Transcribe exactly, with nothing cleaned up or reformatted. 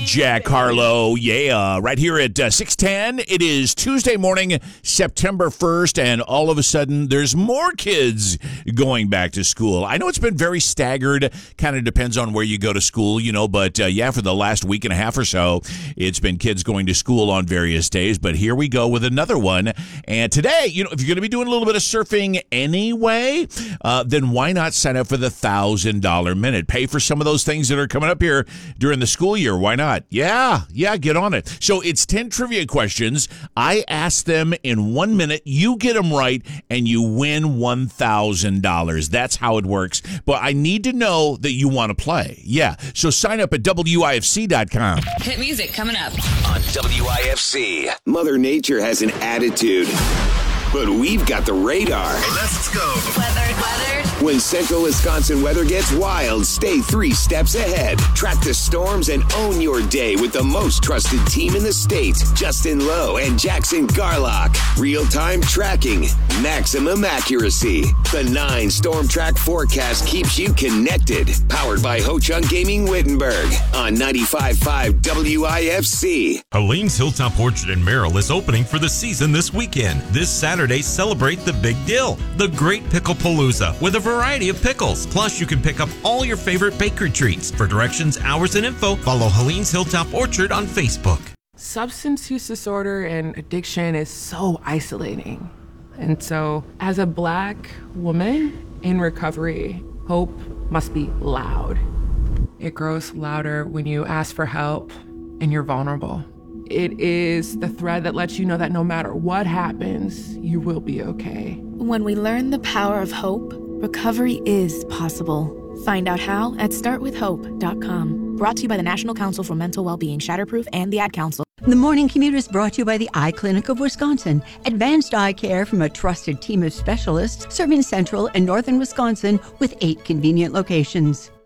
Jack Harlow, yeah, right here at uh, six ten. It is Tuesday morning, September first, and all of a sudden, there's more kids going back to school. I know it's been very staggered, kind of depends on where you go to school, you know, but uh, yeah, for the last week and a half or so, it's been kids going to school on various days, but here we go with another one. And today, you know, if you're going to be doing a little bit of surfing anyway, uh, then why not sign up for the one thousand dollars minute? Pay for some of those things that are coming up here during the school year. Why not? Yeah, yeah, get on it. So it's ten trivia questions. I ask them in one minute. You get them right, and you win one thousand dollars. That's how it works. But I need to know that you want to play. Yeah, so sign up at W I F C dot com. Hit music coming up on W I F C. Mother Nature has an attitude, but we've got the radar. Let's go. Weather, weather. When Central Wisconsin weather gets wild, stay three steps ahead. Track the storms and own your day with the most trusted team in the state, Justin Lowe and Jackson Garlock. Real-time tracking, maximum accuracy. The nine Storm Track forecast keeps you connected. Powered by Ho Chunk Gaming Wittenberg on ninety-five point five W I F C. Helene's Hilltop Orchard in Merrill is opening for the season this weekend. This Saturday, celebrate the big deal, the Great Pickle Palooza, with a variety of pickles. Plus, you can pick up all your favorite bakery treats. For directions, hours, and info, follow Helene's Hilltop Orchard on Facebook. Substance use disorder and addiction is so isolating. And so, as a Black woman in recovery, hope must be loud. It grows louder when you ask for help and you're vulnerable. It is the thread that lets you know that no matter what happens, you will be okay. When we learn the power of hope, recovery is possible. Find out how at start with hope dot com. Brought to you by the National Council for Mental Wellbeing, Shatterproof, and the Ad Council. The Morning Commute is brought to you by the Eye Clinic of Wisconsin. Advanced eye care from a trusted team of specialists serving central and northern Wisconsin with eight convenient locations.